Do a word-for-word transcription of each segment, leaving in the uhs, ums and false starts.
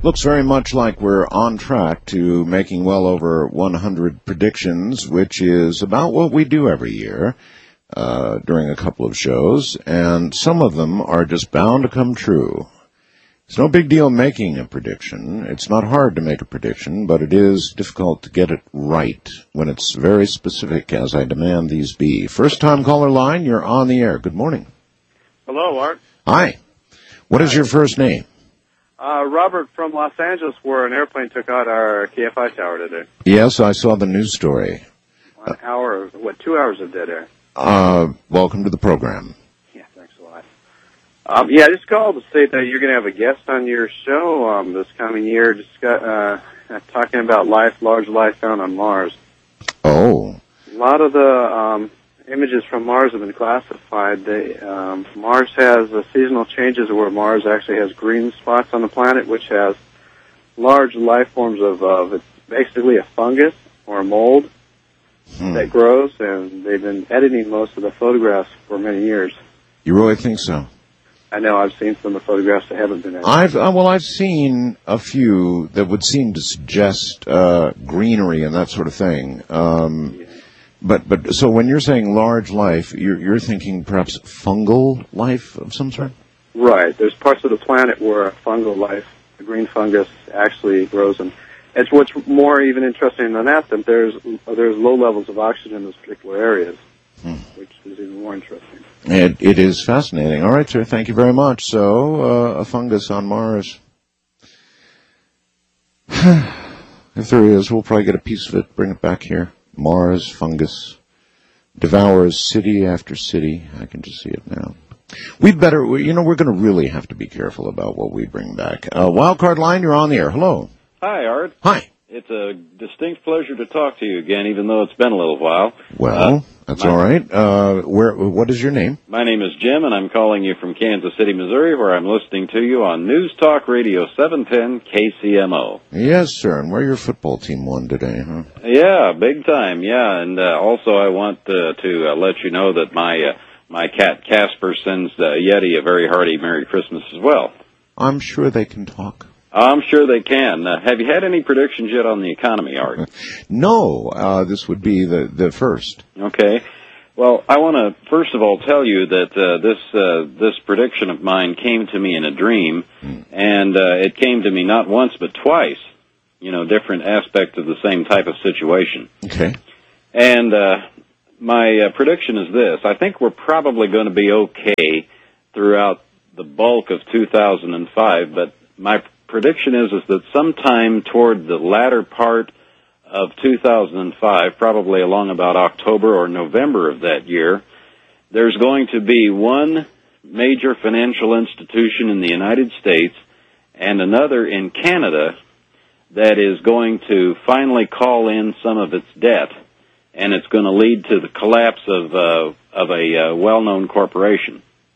Looks very much like we're on track to making well over one hundred predictions, which is about what we do every year uh, during a couple of shows, and some of them are just bound to come true. It's no big deal making a prediction. It's not hard to make a prediction, but it is difficult to get it right when it's very specific, as I demand these be. First-time caller line, you're on the air. Good morning. Hello, Art. Hi. What is your first name? Uh, Robert from Los Angeles, where an airplane took out our K F I tower today. Yes, I saw the news story. One hour, what, two hours of dead air. Uh, welcome to the program. Yeah, thanks a lot. Um, yeah, I just called to say that you're going to have a guest on your show um, this coming year, just got, uh, talking about life, large life found on Mars. Oh. A lot of the um, images from Mars have been classified. They, um, Mars has uh, seasonal changes where Mars actually has green spots on the planet, which has large life forms of, of it's basically a fungus or a mold hmm. that grows, and they've been editing most of the photographs for many years. You really think so? I know. I've seen some of the photographs that haven't been edited. I've uh, well, I've seen a few that would seem to suggest uh, greenery and that sort of thing. Um, yeah. But but so when you're saying large life, you're you're thinking perhaps fungal life of some sort? Right. There's parts of the planet where fungal life, the green fungus, actually grows, and it's what's more even interesting than that. That there's there's low levels of oxygen in those particular areas, hmm. which is even more interesting. It it is fascinating. All right, sir. Thank you very much. So uh, a fungus on Mars. If there is, we'll probably get a piece of it, bring it back here. Mars fungus devours city after city. I can just see it now. We'd better, you know, we're going to really have to be careful about what we bring back. Uh, Wildcard line, you're on the air. Hello. Hi, Art. Hi. It's a distinct pleasure to talk to you again, even though it's been a little while. Well, uh, that's my, all right. Uh, where? What is your name? My name is Jim, and I'm calling you from Kansas City, Missouri, where I'm listening to you on News Talk Radio seven ten K C M O. Yes, sir. And where your football team won today, huh? Yeah, big time. Yeah, and uh, also I want uh, to uh, let you know that my uh, my cat Casper sends uh, Yeti a very hearty Merry Christmas as well. I'm sure they can talk. I'm sure they can. Uh, have you had any predictions yet on the economy, Art? No, uh, this would be the, the first. Okay. Well, I want to first of all tell you that uh, this uh, this prediction of mine came to me in a dream, mm. and uh, it came to me not once but twice. You know, different aspects of the same type of situation. Okay. And uh, my uh, prediction is this: I think we're probably going to be okay throughout the bulk of two thousand five, but my prediction is is that sometime toward the latter part of two thousand five, probably along about October or November of that year, there's going to be one major financial institution in the United States and another in Canada that is going to finally call in some of its debt, and it's going to lead to the collapse of uh, of a uh, well-known corporation.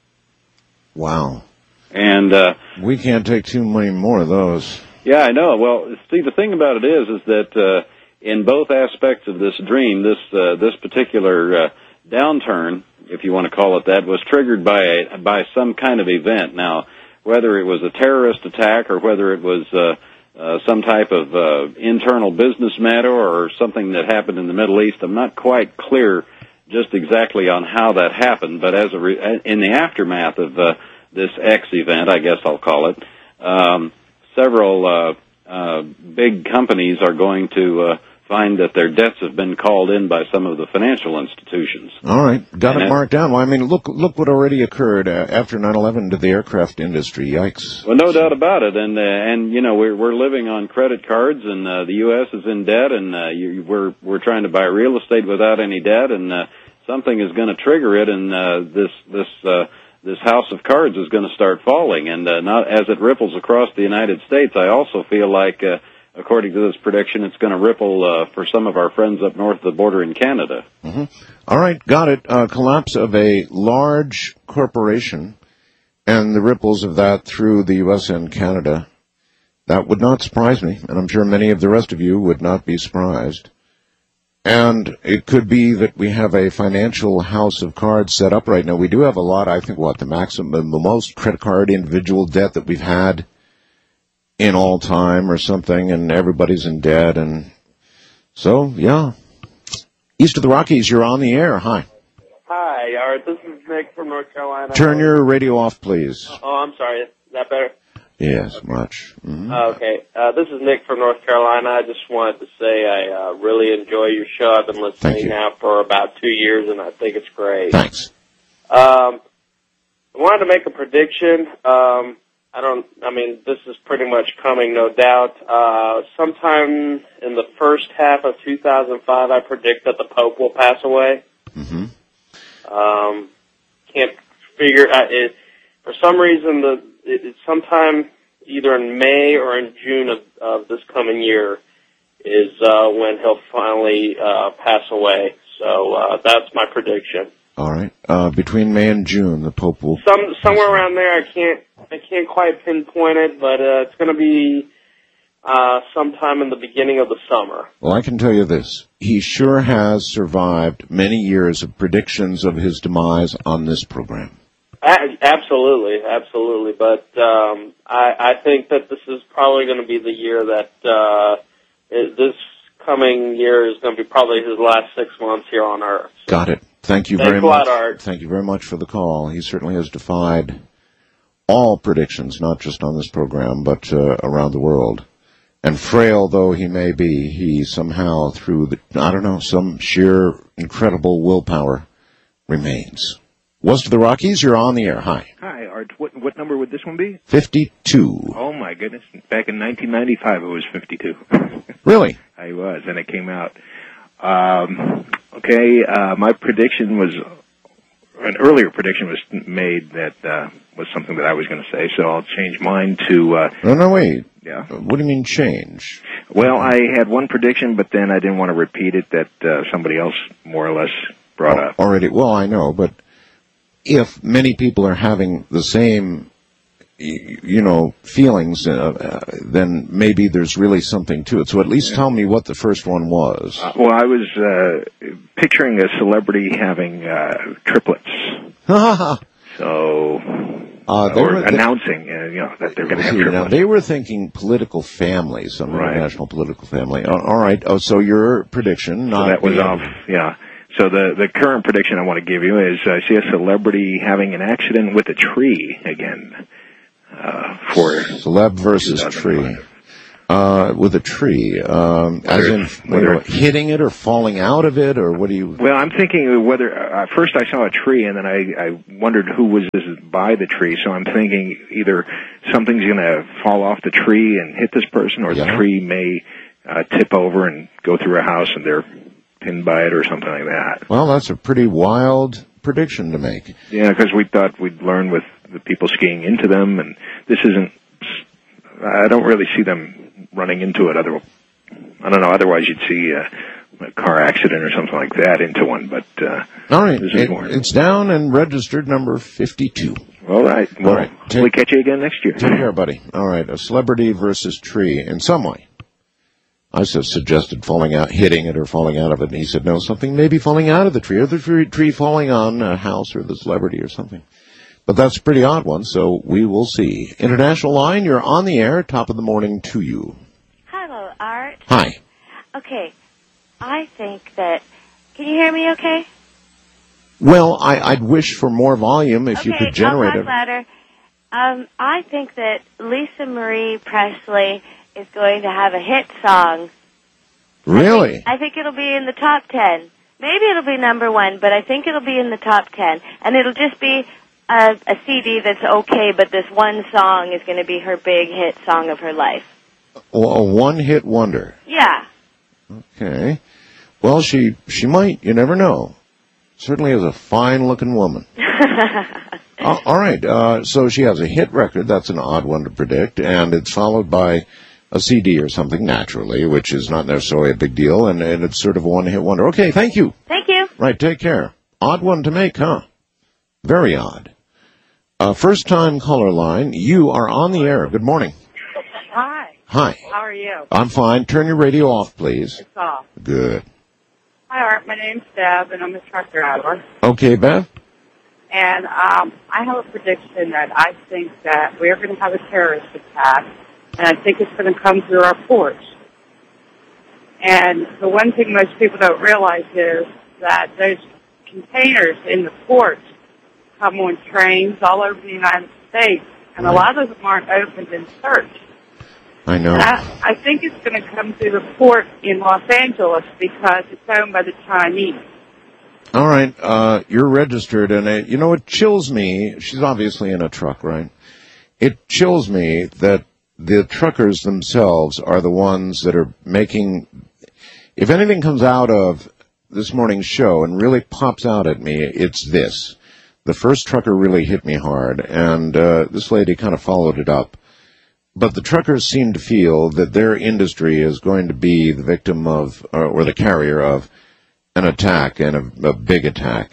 Wow. And uh, we can't take too many more of those. Yeah, I know. Well, see, the thing about it is, is that uh, in both aspects of this dream, this uh, this particular uh, downturn, if you want to call it that, was triggered by a, by some kind of event. Now, whether it was a terrorist attack or whether it was uh, uh, some type of uh, internal business matter or something that happened in the Middle East, I'm not quite clear just exactly on how that happened. But as a re- in the aftermath of uh, this X event, I guess I'll call it, um, several uh, uh, big companies are going to uh, find that their debts have been called in by some of the financial institutions. All right, got and it marked down. Well, I mean, look, look what already occurred uh, after nine eleven to the aircraft industry. Yikes! Well, no doubt about it, and uh, and you know we're we're living on credit cards, and uh, the U S is in debt, and uh, you, we're we're trying to buy real estate without any debt, and uh, something is going to trigger it, and uh, this this. Uh, This house of cards is going to start falling, and uh, not as it ripples across the United States. I also feel like, uh, according to this prediction, it's going to ripple uh, for some of our friends up north of the border in Canada. Mm-hmm. All right, got it. Uh, collapse of a large corporation and the ripples of that through the U S and Canada. That would not surprise me, and I'm sure many of the rest of you would not be surprised. And it could be that we have a financial house of cards set up right now. We do have a lot, I think, what, the maximum, the most credit card individual debt that we've had in all time or something, and everybody's in debt, and so, yeah. East of the Rockies, you're on the air. Hi. Hi, Art. This is Nick from North Carolina. Turn your radio off, please. Oh, I'm sorry. Is that better? Yes, okay. much. Mm-hmm. Uh, okay. Uh, this is Nick from North Carolina. I just wanted to say I uh, really enjoy your show. I've been listening now for about two years, and I think it's great. Thanks. Um, I wanted to make a prediction. Um, I don't, I mean, this is pretty much coming, no doubt. Uh, sometime in the first half of two thousand five, I predict that the Pope will pass away. Mm-hmm. Um, can't figure, uh, it, for some reason, the, it, it's sometime either in May or in June of, of this coming year is, uh, when he'll finally, uh, pass away. So, uh, that's my prediction. All right. Uh, between May and June, the Pope will... Some, somewhere around there, I can't, I can't quite pinpoint it, but, uh, it's gonna be, uh, sometime in the beginning of the summer. Well, I can tell you this. He sure has survived many years of predictions of his demise on this program. A- absolutely, absolutely. But um, I, I think that this is probably going to be the year that uh, it, this coming year is going to be probably his last six months here on Earth. So. Got it. Thank you Thanks very a lot, much. Art. Thank you very much for the call. He certainly has defied all predictions, not just on this program, but uh, around the world. And frail though he may be, he somehow, through the, I don't know, some sheer incredible willpower, remains. West of the Rockies, you're on the air. Hi. Hi, Art. What, what number would this one be? fifty-two. Oh, my goodness. Back in nineteen ninety-five, it was fifty-two. Really? I was, and it came out. Um, okay, uh, my prediction was, an earlier prediction was made that uh, was something that I was going to say, so I'll change mine to... Uh, no, no, wait. Yeah. What do you mean change? Well, I had one prediction, but then I didn't want to repeat it that uh, somebody else more or less brought oh, up. Already, well, I know, but if many people are having the same, you know, feelings, uh, uh, then maybe there's really something to it. So at least yeah. tell me what the first one was. Uh, well, I was uh, picturing a celebrity having uh, triplets. so... Uh, they or were, announcing, they, uh, you know, that they're going to have you triplets. know, they were thinking political family, some right. international political family. Uh, all right. Oh, so your prediction, not so that was the, off. Yeah. So the the current prediction I want to give you is I see a celebrity having an accident with a tree again. Uh, for celeb versus tree. Uh, with a tree, um, as in whether, whether, hitting it or falling out of it, or what do you? Well, I'm thinking whether uh, first I saw a tree, and then I, I wondered who was this by the tree. So I'm thinking either something's going to fall off the tree and hit this person, or yeah. the tree may uh, tip over and go through a house, and they're pinned by it, or something like that. Well, that's a pretty wild prediction to make. Yeah, because we thought we'd learn with the people skiing into them, and this isn't. I don't really see them running into it. Other, I don't know. Otherwise, you'd see uh, a car accident or something like that into one. But uh, all right, it, it's down and registered number fifty-two. All right. Well, all right. Take, we'll catch you again next year. Take care, buddy. All right, a celebrity versus tree in some way. I just suggested falling out, hitting it, or falling out of it, and he said no, something maybe falling out of the tree, or the tree, tree falling on a house or the celebrity or something. But that's a pretty odd one, so we will see. International line, you're on the air, top of the morning to you. Hello, Art. Hi. Okay, I think that... Can you hear me okay? Well, I, I'd wish for more volume if okay, you could generate I'll it. talk louder. Um, I think that Lisa Marie Presley is going to have a hit song. Really? I think, I think it'll be in the top ten. Maybe it'll be number one, but I think it'll be in the top ten. And it'll just be... A, a C D that's okay, but this one song is going to be her big hit song of her life. Well, a one-hit wonder. Yeah. Okay. Well, she she might. You never know. Certainly is a fine-looking woman. uh, all right. Uh, so she has a hit record. That's an odd one to predict, and it's followed by a C D or something, naturally, which is not necessarily a big deal, and, and it's sort of a one-hit wonder. Okay, thank you. Thank you. Right, take care. Odd one to make, huh? Very odd. Uh, first-time caller line, you are on the air. Good morning. Hi. Hi. How are you? I'm fine. Turn your radio off, please. It's off. Good. Hi, Art. My name's Deb, and I'm a truck driver. Okay, Beth? And um, I have a prediction that I think that we're going to have a terrorist attack, and I think it's going to come through our ports. And the one thing most people don't realize is that those containers in the ports come on trains all over the United States, and a lot of them aren't opened and searched. I know. And I, I think it's going to come through the port in Los Angeles because it's owned by the Chinese. All right, uh, you're registered, and it, you know, it chills me. She's obviously in a truck, right? It chills me that the truckers themselves are the ones that are making, if anything comes out of this morning's show and really pops out at me, it's this. The first trucker really hit me hard, and uh, this lady kind of followed it up. But the truckers seem to feel that their industry is going to be the victim of, or, or the carrier of, an attack, and a, a big attack.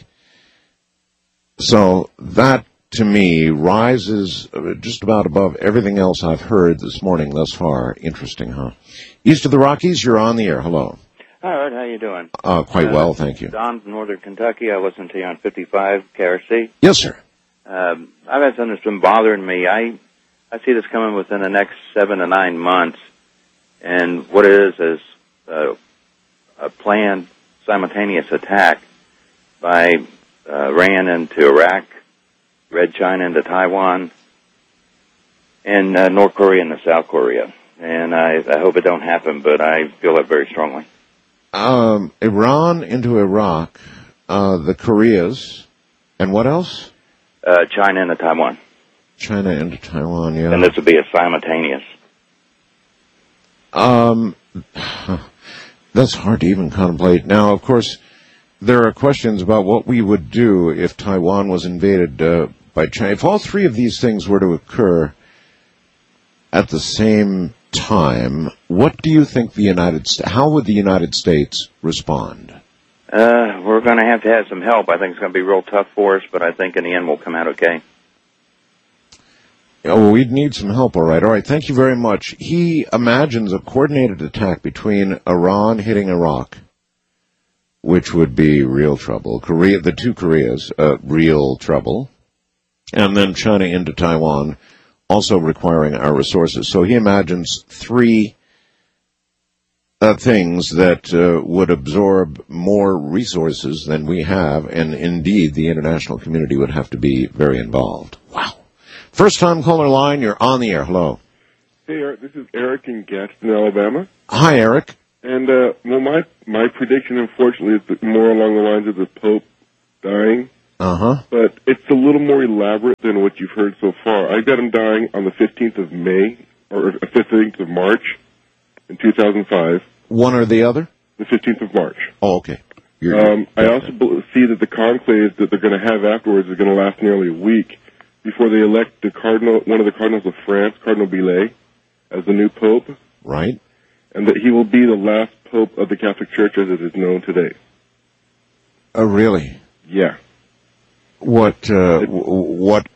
So that, to me, rises just about above everything else I've heard this morning thus far. Interesting, huh? East of the Rockies, you're on the air. Hello. Hi, Art. How you doing? Uh, quite uh, well, thank you. Don from Northern Kentucky. I listen to you on fifty-five K R C. Yes, sir. Um, I've had something that's been bothering me. I I see this coming within the next seven to nine months, and what it is is uh, a planned simultaneous attack by uh, Iran into Iraq, Red China into Taiwan, and uh, North Korea into South Korea. And I, I hope it don't happen, but I feel that very strongly. Um, Iran into Iraq, uh, the Koreas, and what else? Uh, China into Taiwan. China into Taiwan, yeah. And this would be a simultaneous. Um... That's hard to even contemplate. Now, of course, there are questions about what we would do if Taiwan was invaded uh, by China. If all three of these things were to occur at the same time, what do you think the United States, how would the United States respond? Uh, we're going to have to have some help. I think it's going to be real tough for us, but I think in the end we'll come out okay. Oh, we'd need some help, all right. All right, thank you very much. He imagines a coordinated attack between Iran hitting Iraq, which would be real trouble. Korea, the two Koreas, uh, real trouble. And then China into Taiwan, also requiring our resources. So he imagines three uh, things that uh, would absorb more resources than we have, and indeed the international community would have to be very involved. Wow. First time caller line, you're on the air. Hello. Hey, Eric, this is Eric in Gadsden, Alabama. Hi, Eric. And, uh, well, my, my prediction, unfortunately, is more along the lines of the Pope dying. Uh-huh. But it's a little more elaborate than what you've heard so far. I got him dying on the fifteenth of May, or fifteenth of March in two thousand five. One or the other? The fifteenth of March. Oh, okay. You're, um, I also see that the conclave that they're going to have afterwards is going to last nearly a week before they elect the cardinal, one of the cardinals of France, Cardinal Billet, as the new pope. Right. And that he will be the last pope of the Catholic Church as it is known today. Oh, really? Yeah. What, uh, what,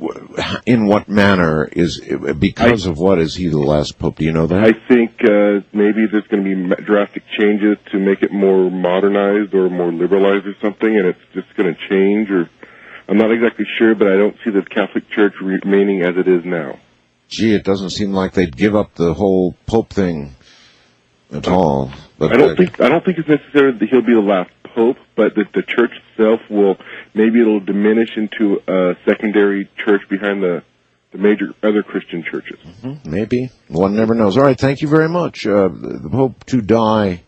in what manner is, because I, of what is he the last pope? Do you know that? I think uh, maybe there's going to be drastic changes to make it more modernized or more liberalized or something, and it's just going to change, or I'm not exactly sure, but I don't see the Catholic Church remaining as it is now. Gee, it doesn't seem like they'd give up the whole pope thing at all. But I don't think I don't think it's necessary that he'll be the last pope, but that the church itself will, maybe it'll diminish into a secondary church behind the, the major other Christian churches. Mm-hmm. Maybe. One never knows. All right, thank you very much. Uh, the Pope to die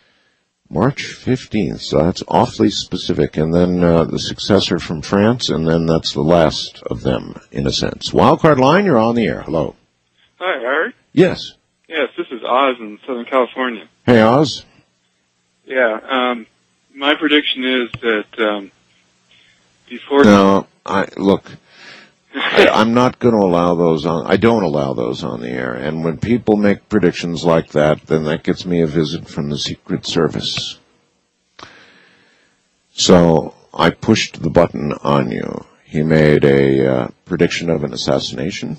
March fifteenth, so that's awfully specific. And then uh, the successor from France, and then that's the last of them, in a sense. Wildcard line, you're on the air. Hello. Hi, Art. Yes. Yes, this is Oz in Southern California. Hey, Oz. Yeah, um, my prediction is that um, before... No, I look, I, I'm not going to allow those on, I don't allow those on the air. And when people make predictions like that, then that gets me a visit from the Secret Service. So I pushed the button on you. He made a uh, prediction of an assassination.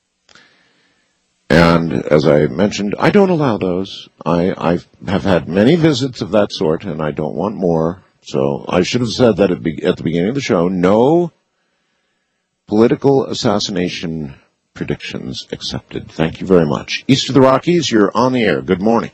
And as I mentioned, I don't allow those. I, I have had many visits of that sort, and I don't want more. So I should have said that at, be, at the beginning of the show. No political assassination predictions accepted. Thank you very much. East of the Rockies, you're on the air. Good morning.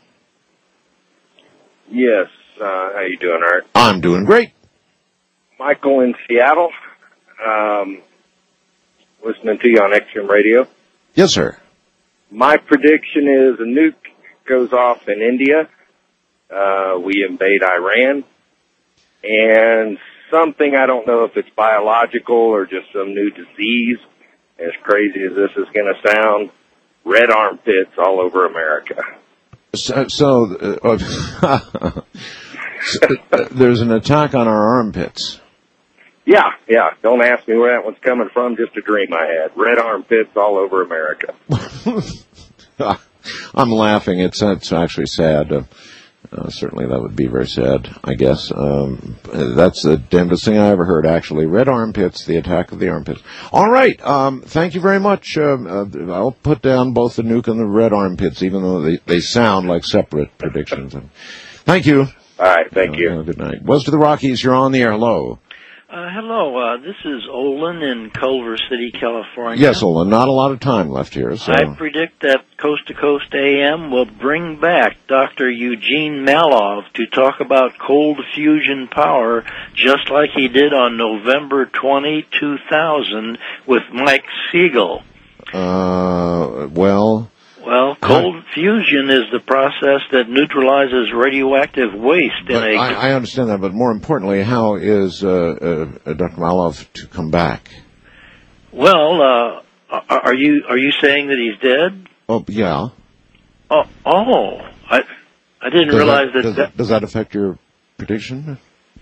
Yes. Uh, how you doing, Art? I'm doing great. Michael in Seattle. Um, listening to you on X M Radio. Yes, sir. My prediction is a nuke goes off in India. Uh, we invade Iran. And something, I don't know if it's biological or just some new disease, as crazy as this is going to sound, red armpits all over America. So, so, uh, so uh, there's an attack on our armpits. Yeah, yeah. Don't ask me where that one's coming from, just a dream I had. Red armpits all over America. I'm laughing. It's, it's actually sad. Uh, Uh, certainly that would be very sad, I guess. Um, that's the damnedest thing I ever heard, actually. Red armpits, the attack of the armpits. All right. Um, thank you very much. Um, uh, I'll put down both the nuke and the red armpits, even though they, they sound like separate predictions. Thank you. All right. Thank uh, you. Uh, good night. West of the Rockies, you're on the air. Hello. Uh, hello, uh, this is Olin in Culver City, California. Yes, Olin, not a lot of time left here. So. I predict that Coast to Coast A M will bring back Doctor Eugene Malov to talk about cold fusion power, just like he did on November twentieth, two thousand with Mike Siegel. Uh, well... Well, cold fusion is the process that neutralizes radioactive waste in a... I, I understand that, but more importantly, how is uh, uh, Doctor Malov to come back? Well, uh, are you are you saying that he's dead? Oh, yeah. Oh, oh I I didn't does realize that, that, does, that... Does that affect your prediction?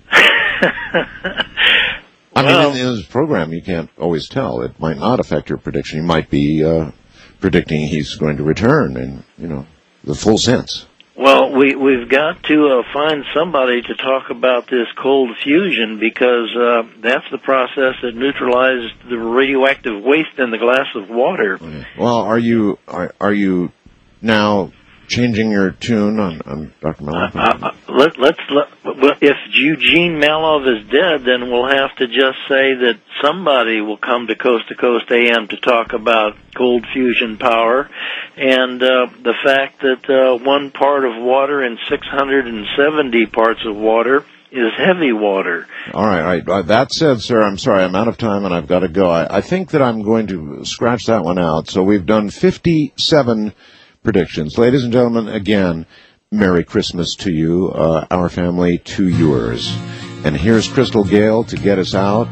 I well, mean, in, in this program, you can't always tell. It might not affect your prediction. You might be... Uh, predicting he's going to return in, you know, the full sense. Well, we, we've got to uh, find somebody to talk about this cold fusion because uh, that's the process that neutralized the radioactive waste in the glass of water. Okay. Well, are you are, are you now changing your tune on, on Doctor Malov? Uh, uh, let, let's let, well, if Eugene Malov is dead, then we'll have to just say that somebody will come to Coast to Coast A M to talk about cold fusion power, and uh, the fact that uh, one part of water in six hundred seventy parts of water is heavy water. All right, all right. Uh, that said, sir, I'm sorry, I'm out of time and I've got to go. I, I think that I'm going to scratch that one out. So we've done fifty-seven predictions. Ladies and gentlemen, again, Merry Christmas to you, uh, our family to yours. And here's Crystal Gale to get us out.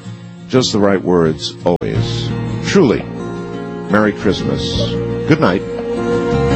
Just the right words, always. Truly, Merry Christmas. Good night.